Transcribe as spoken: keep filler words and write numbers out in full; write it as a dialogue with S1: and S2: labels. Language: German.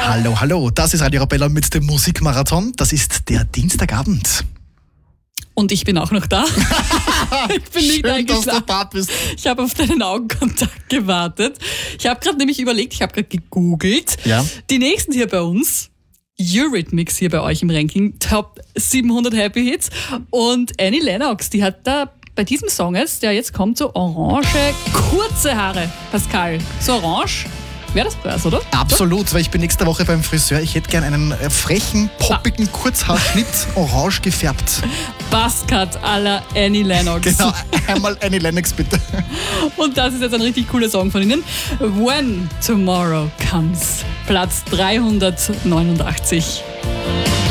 S1: Hallo, hallo. Das ist Radio Arabella mit dem Musikmarathon. Das ist der Dienstagabend.
S2: Und ich bin auch noch da. Ich bin nicht
S1: Schön, dass du
S2: eingeschlafen.
S1: da bist.
S2: Ich habe auf deinen Augenkontakt gewartet. Ich habe gerade nämlich überlegt, ich habe gerade gegoogelt.
S1: Ja.
S2: Die nächsten hier bei uns, Eurythmics hier bei euch im Ranking, Top siebenhundert Happy Hits. Und Annie Lennox, die hat da bei diesem Song jetzt, der jetzt kommt, so orange, kurze Haare. Pascal, so orange, wäre das was, oder?
S1: Absolut, weil ich bin nächste Woche beim Friseur. Ich hätte gern einen äh, frechen, poppigen Kurzhaarschnitt, orange gefärbt.
S2: Buzzcut à la Annie Lennox.
S1: Genau, einmal Annie Lennox bitte.
S2: Und das ist jetzt ein richtig cooler Song von ihnen. When Tomorrow Comes. Platz dreihundertneunundachtzig.